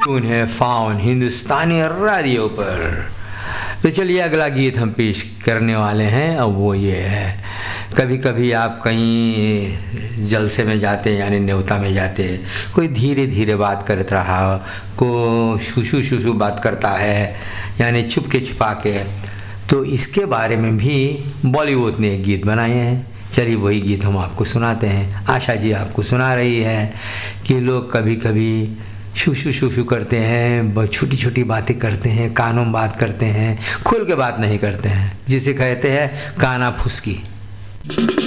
Tune है faun हिंदुस्तानी radio पर। तो चलिए अगला गीत हम पेश करने वाले हैं। अब वो ये है, कभी कभी आप कहीं जलसे में जाते यानी न्योता में जाते, कोई धीरे धीरे बात करता रहा, को शुशु शुशु बात करता है यानी छुप के छुपा के, तो इसके बारे में भी बॉलीवुड ने एक गीत बनाए हैं। चलिए वही गीत हम आपको सुनाते हैं। आशा जी आपको सुना रही है कि लोग कभी कभी शुशु शुशु करते हैं, बहुत छोटी छोटी बातें करते हैं, कानों में बात करते हैं, खुल के बात नहीं करते हैं, जिसे कहते हैं काना फुसकी।